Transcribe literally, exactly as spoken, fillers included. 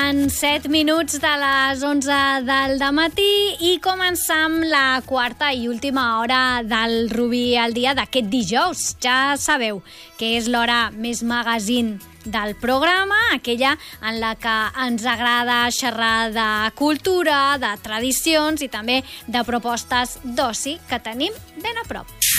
Passen set minuts de les onze del dematí i començam la quarta i última hora del Rubí al dia d'aquest dijous. Ja sabeu que és l'hora més magazine del programa, aquella en la que ens agrada xerrar de cultura, de tradicions i també de propostes d'oci que tenim ben a prop.